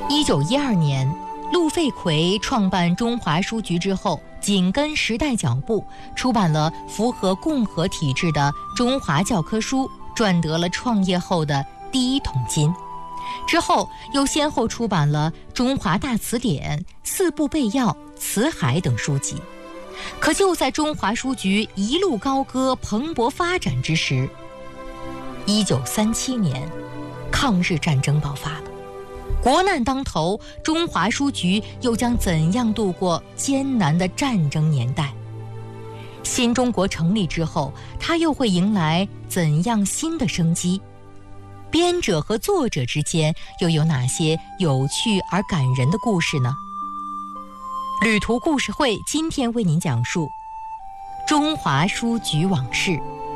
1912年，陆废奎创办中华书局之后，紧跟时代脚步，出版了符合共和体制的中华教科书，赚得了创业后的第1桶金。之后又先后出版了《中华大词典》《4部备要》《辞海》等书籍。可就在中华书局一路高歌蓬勃发展之时，1937年，抗日战争爆发了。国难当头，中华书局又将怎样度过艰难的战争年代？新中国成立之后，它又会迎来怎样新的生机？编者和作者之间又有哪些有趣而感人的故事呢？旅途故事会今天为您讲述中华书局往事。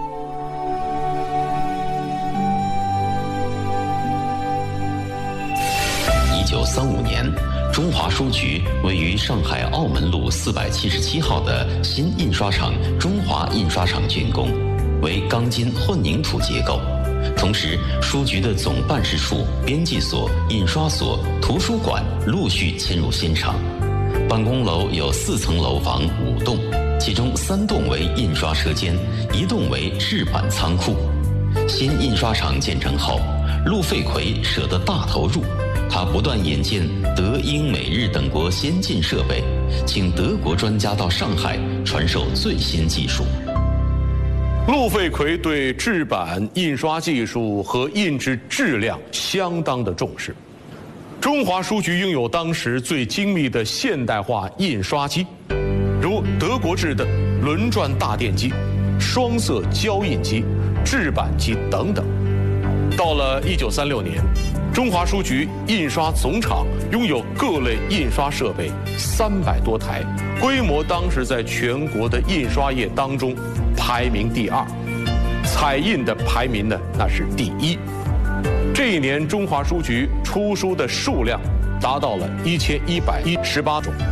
1935年，中华书局位于上海澳门路477号的新印刷厂中华印刷厂竣工，为钢筋混凝土结构。同时，书局的总办事处、编辑所、印刷所、图书馆陆续迁入新厂。办公楼有4层楼房5栋，其中3栋为印刷车间，1栋为制版仓库。新印刷厂建成后，陆废奎舍得大投入，他不断引进德、英、美、日等国先进设备，请德国专家到上海传授最新技术。 陆废奎对制版、印刷技术和印制质量相当的重视。中华书局拥有当时最精密的现代化印刷机，如德国制的轮转大电机、双色胶印机、制版机等等。到了1936年，中华书局印刷总厂拥有各类印刷设备300多台，规模当时在全国的印刷业当中排名第2，彩印的排名呢那是第1。这一年，中华书局出书的数量达到了1118种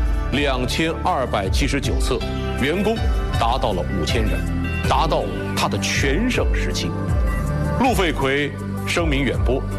，2279册，员工达到了5000人，达到他的全盛时期。陆废奎声名远播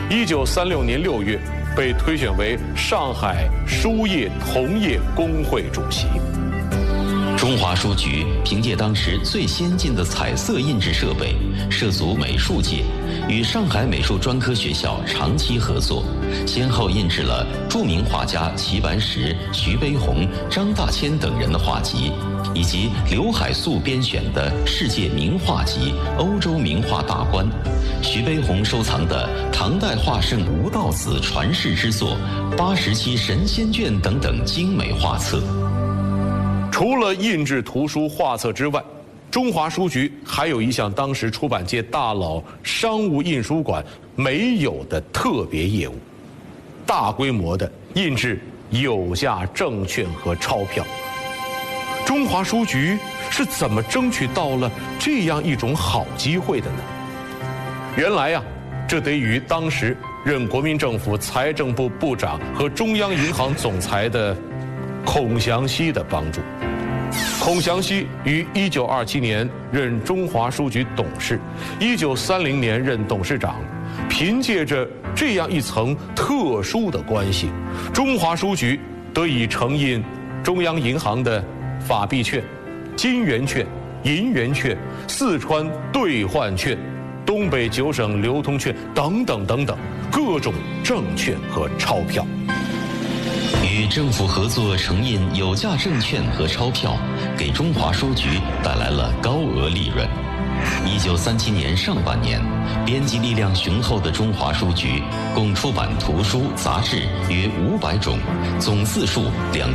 ，1936年6月被推选为上海书业同业工会主席。 中华书局凭借当时最先进的彩色印制设备，涉足美术界，与上海美术专科学校长期合作，先后印制了著名画家齐白石、徐悲鸿、张大千等人的画集，以及刘海粟编选的《世界名画集》《欧洲名画大观》，徐悲鸿收藏的唐代画圣吴道子传世之作《87神仙卷》等等精美画册。 除了印制图书画册之外，中华书局还有一项当时出版界大佬商务印书馆没有的特别业务，大规模的印制有价证券和钞票。中华书局是怎么争取到了这样一种好机会的呢？原来呀，这得于当时任国民政府财政部部长和中央银行总裁的孔祥熙的帮助。孔祥熙于1927年任中华书局董事，1930年任董事长。凭借着这样一层特殊的关系，中华书局得以承印中央银行的法币券、金圆券、银圆券、四川兑换券、东北9省流通券等等等等各种证券和钞票。 与政府合作承印有价证券和钞票，给中华书局带来了高额利润。1937年上半年，编辑力量雄厚的中华书局共出版图书、杂志约500种，总字数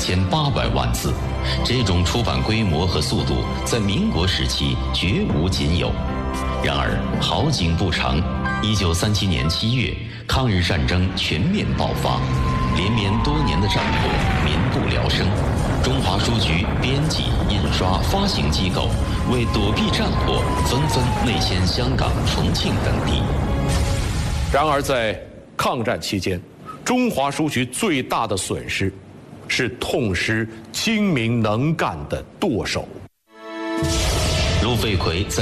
2800万字。这种出版规模和速度在民国时期绝无仅有。然而好景不长，1937年7月，抗日战争全面爆发。连绵多年的战火民不聊生，中华书局编辑、印刷、发行机构为躲避战火，纷纷内迁香港、重庆等地。 然而在抗战期间，中华书局最大的损失是痛失精明能干的舵手。 陆废奎在